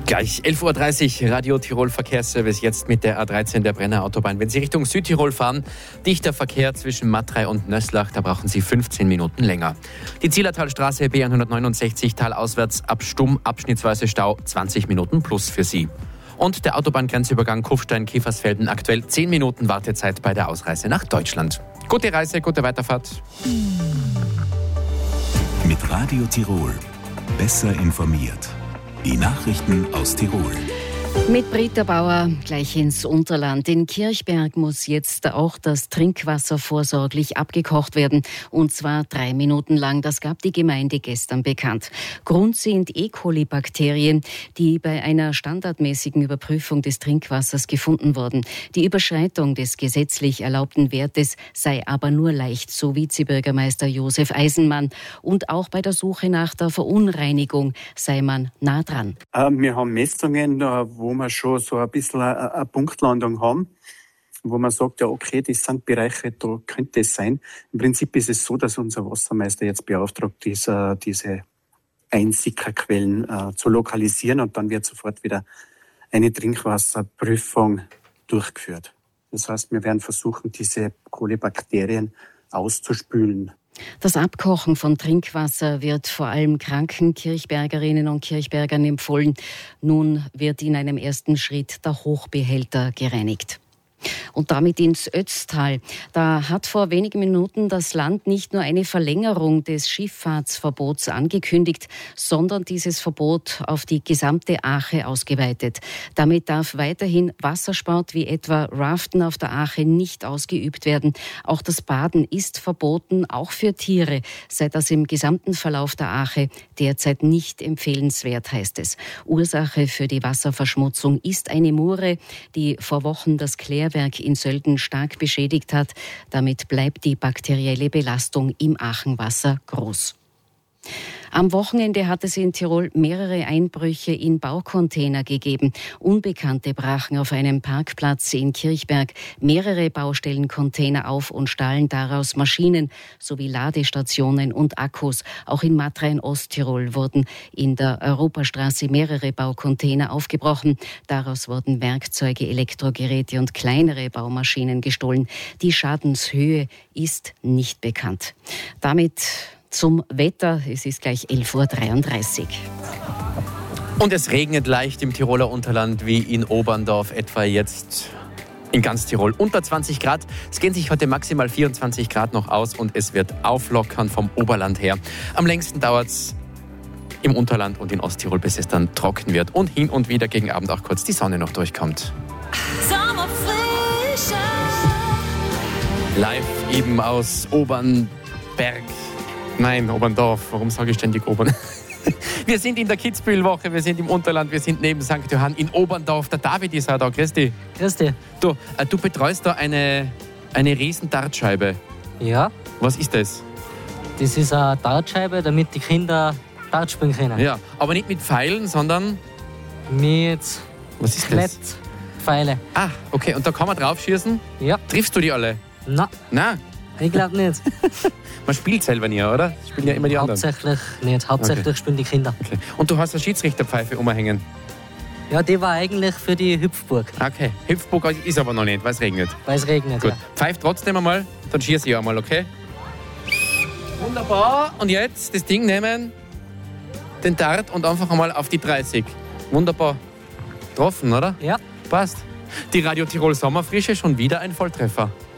Gleich 11.30 Uhr, Radio Tirol Verkehrsservice, jetzt mit der A13 der Brenner Autobahn. Wenn Sie Richtung Südtirol fahren, dichter Verkehr zwischen Matrei und Nöslach, da brauchen Sie 15 Minuten länger. Die Zillertalstraße B169 talauswärts ab Stumm, abschnittsweise Stau, 20 Minuten plus für Sie. Und der Autobahngrenzübergang Kufstein-Kiefersfelden, aktuell 10 Minuten Wartezeit bei der Ausreise nach Deutschland. Gute Reise, gute Weiterfahrt. Mit Radio Tirol. Besser informiert. Die Nachrichten aus Tirol. Mit Britta Bauer gleich ins Unterland. In Kirchberg muss jetzt auch das Trinkwasser vorsorglich abgekocht werden. Und zwar 3 Minuten lang. Das gab die Gemeinde gestern bekannt. Grund sind E. coli-Bakterien, die bei einer standardmäßigen Überprüfung des Trinkwassers gefunden wurden. Die Überschreitung des gesetzlich erlaubten Wertes sei aber nur leicht, so Vizebürgermeister Josef Eisenmann. Und auch bei der Suche nach der Verunreinigung sei man nah dran. Wir haben Messungen, wo wir schon so ein bisschen eine Punktlandung haben, wo man sagt, ja okay, das sind Bereiche, da könnte es sein. Im Prinzip ist es so, dass unser Wassermeister jetzt beauftragt, diese Einsickerquellen zu lokalisieren, und dann wird sofort wieder eine Trinkwasserprüfung durchgeführt. Das heißt, wir werden versuchen, diese Kolibakterien auszuspülen. Das Abkochen von Trinkwasser wird vor allem kranken Kirchbergerinnen und Kirchbergern empfohlen. Nun wird in einem ersten Schritt der Hochbehälter gereinigt. Und damit ins Ötztal. Da hat vor wenigen Minuten das Land nicht nur eine Verlängerung des Schifffahrtsverbots angekündigt, sondern dieses Verbot auf die gesamte Ache ausgeweitet. Damit darf weiterhin Wassersport wie etwa Raften auf der Ache nicht ausgeübt werden. Auch das Baden ist verboten, auch für Tiere, sei das im gesamten Verlauf der Ache derzeit nicht empfehlenswert, heißt es. Ursache für die Wasserverschmutzung ist eine Mure, die vor Wochen das Klärwerk in Sölden stark beschädigt hat. Damit bleibt die bakterielle Belastung im Achenwasser groß. Am Wochenende hat es in Tirol mehrere Einbrüche in Baucontainer gegeben. Unbekannte brachen auf einem Parkplatz in Kirchberg mehrere Baustellencontainer auf und stahlen daraus Maschinen sowie Ladestationen und Akkus. Auch in Matrei in Osttirol wurden in der Europastraße mehrere Baucontainer aufgebrochen. Daraus wurden Werkzeuge, Elektrogeräte und kleinere Baumaschinen gestohlen. Die Schadenshöhe ist nicht bekannt. Damit zum Wetter. Es ist gleich 11.33 Uhr. Und es regnet leicht im Tiroler Unterland wie in Oberndorf, etwa jetzt in ganz Tirol. Unter 20 Grad. Es gehen sich heute maximal 24 Grad noch aus und es wird auflockern vom Oberland her. Am längsten dauert es im Unterland und in Osttirol, bis es dann trocken wird und hin und wieder gegen Abend auch kurz die Sonne noch durchkommt. Live eben aus Obernberg. Nein, Oberndorf. Warum sage ich ständig Obern? Wir sind in der Kitzbühel-Woche, wir sind im Unterland, wir sind neben St. Johann in Oberndorf. Der David ist auch da. Grüß dich. Grüß dich. Du betreust da eine riesen Dartscheibe. Ja. Was ist das? Das ist eine Dartscheibe, damit die Kinder Dart spielen können. Ja, aber nicht mit Pfeilen, sondern mit was ist das? Pfeile. Ah, okay. Und da kann man drauf schießen? Ja. Triffst du die alle? Nein. Ich glaube nicht. Man spielt selber nie, oder? Das spielen ja immer die anderen. Hauptsächlich nicht. Hauptsächlich spielen die Kinder. Okay. Und du hast eine Schiedsrichterpfeife umhängen? Ja, die war eigentlich für die Hüpfburg. Okay. Hüpfburg ist aber noch nicht, weil es regnet. Weil es regnet, gut. Ja. Pfeift trotzdem einmal, dann schieße ich einmal, okay? Wunderbar. Und jetzt das Ding nehmen, den Dart und einfach einmal auf die 30. Wunderbar. Getroffen, oder? Ja. Passt. Die Radio Tirol Sommerfrische, schon wieder ein Volltreffer.